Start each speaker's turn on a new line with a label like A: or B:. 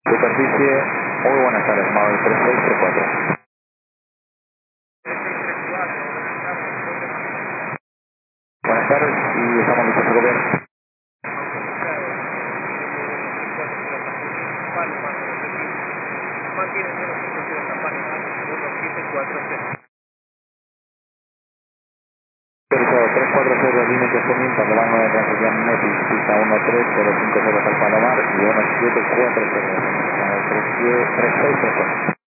A: Superficie, muy buenas tardes, Maui 3634. Buenas tardes y estamos listos para gobierno. Autorizado 340, línea que comienza de mano de transición Metis, pista 13050 al Palomar y 1740, 3634.